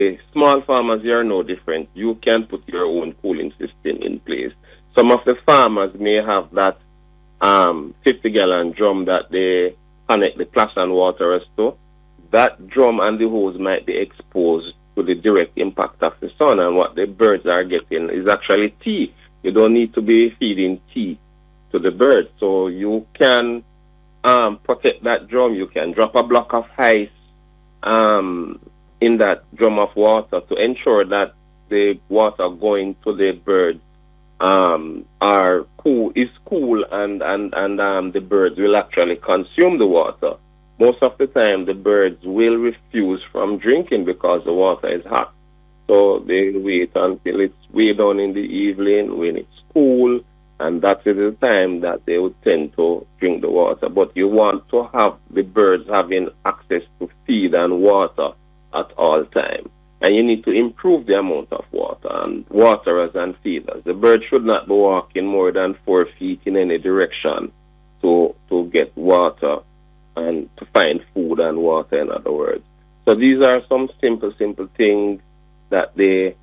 small farmers, you are no different. You can put your own cooling system in place. Some of the farmers may have that 50-gallon drum that they connect the plastic and water to. That drum and the hose might be exposed to the direct impact of the sun, and what the birds are getting is actually tea. You don't need to be feeding tea to the birds. So you can protect that drum. You can drop a block of ice in that drum of water to ensure that the water going to the birds is cool, and the birds will actually consume the water. Most of the time, the birds will refuse from drinking because the water is hot. So they wait until it's way down in the evening when it's cool, and that is the time that they would tend to drink the water. But you want to have the birds having access to feed and water at all times. And you need to improve the amount of water and waterers and feeders. The bird should not be walking more than 4 feet in any direction to get water and to find food and water, in other words. So these are some simple things that the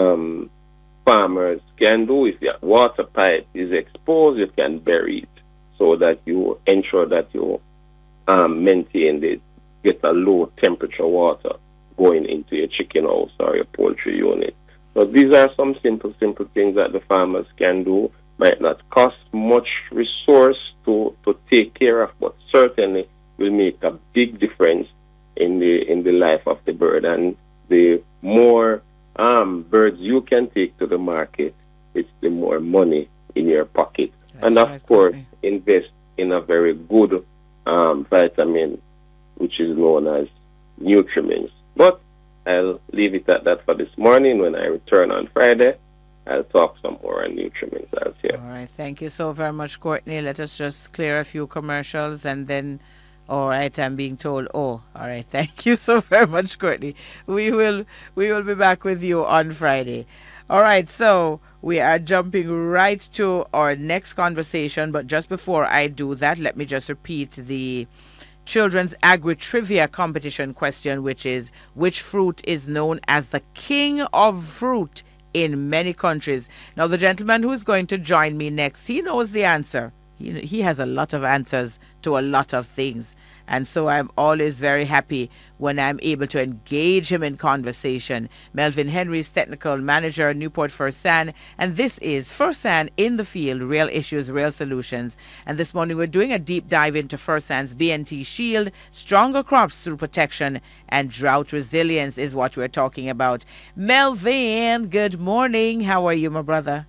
farmers can do. If your water pipe is exposed, you can bury it so that you ensure that you maintain it, get a low temperature water going into your chicken house or your poultry unit. So these are some simple things that the farmers can do. Might not cost much resource to take care of, but certainly will make a big difference in the life of the bird. And the more birds you can take to the market, it's the more money in your pocket. That's and of course, invest in a very good vitamin, which is known as Nutrimins. But I'll leave it at that for this morning. When I return on Friday, I'll talk some more on Nutrimins out here. All right. Thank you so very much, Courtney. Let us just clear a few commercials and then, all right, I'm being told, all right. Thank you so very much, Courtney. We will be back with you on Friday. All right. So we are jumping right to our next conversation. But just before I do that, let me just repeat the Children's Agri-Trivia competition question, which is, which fruit is known as the king of fruit in many countries? Now, the gentleman who is going to join me next, he knows the answer. He has a lot of answers to a lot of things. And so I'm always very happy when I'm able to engage him in conversation. Melvin Henry's technical manager, Newport Firsan. And this is Firsan in the Field, Real Issues, Real Solutions. And this morning we're doing a deep dive into Firsan's BNT Shield. Stronger crops through protection and drought resilience is what we're talking about. Melvin, good morning. How are you, my brother?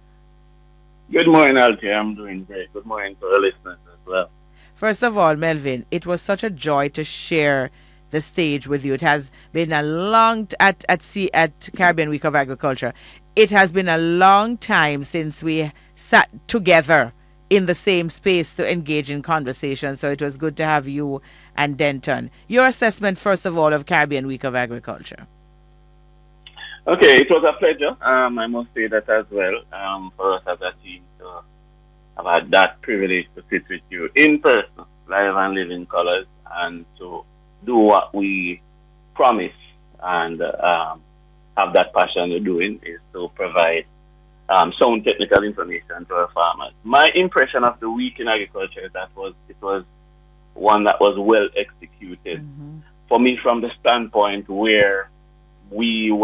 Good morning, Altie. I'm doing great. Good morning to our listeners as well. First of all, Melvin, it was such a joy to share the stage with you. It has been a long at Caribbean Week of Agriculture. It has been a long time since we sat together in the same space to engage in conversation. So it was good to have you and Denton. Your assessment, first of all, of Caribbean Week of Agriculture. Okay, it was a pleasure. I must say that as well, for us as a team to have had that privilege to sit with you in person, live and living colors, and to do what we promise and have that passion of doing is to provide sound technical information to our farmers. My impression of the week in agriculture is that it was one that was well executed. Mm-hmm. For me, from the standpoint where we were